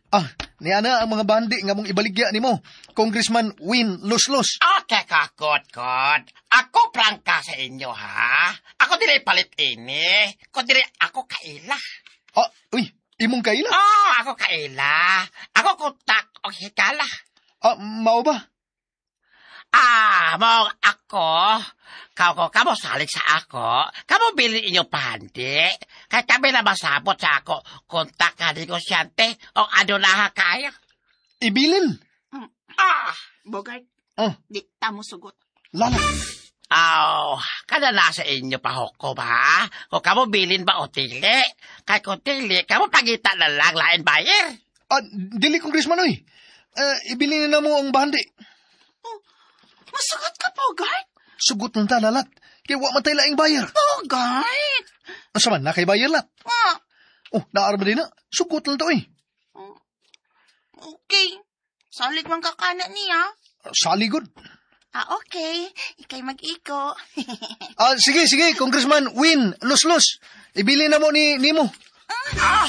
Niya na ang mga bandi nga mong ibaligya ni mo. Congressman Win Luslus. Okay ka, Kot. Ako prangka sa inyo, ha? Ako dili palit ini. Ako kaila. Imong kaila? Ako kaila. Ako kutak o hikala. Mao ba? Mo ako. Kamo salig sa ako. Kamo bilin inyo pandi. Kaya kami na masabot sa ako. Kontak ka negosyante o ano na kaya. Ibilin? Bogart, di tamo sugot. Lala. Kada nasa inyo pa hoko ba? Kung kamo bilin ba o tili? Kaya kung tili, kamo pagita na lang lain bayer. Dili, Congressman, oy. Ibilin na mo ang bandi. Masugot ka, Bogart? Sugot ng talalat. Kaya wa matay laing bayar. Bogart! Asa man, nakay bayar lat. Naarma din na. Sugot lang to, eh. Okay. Salig man kakana niya. Saligod. Okay. Ikay mag-iko. Sige, Congressman Win Luslus. Ibili na mo ni mo.